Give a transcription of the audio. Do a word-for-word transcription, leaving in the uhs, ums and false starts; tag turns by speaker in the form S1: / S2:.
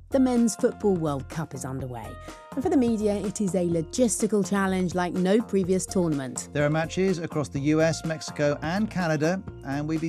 S1: The Men's Football World Cup is underway, and for the media it is a logistical challenge like no previous tournament.
S2: There are matches across the U S, Mexico and Canada, and we've been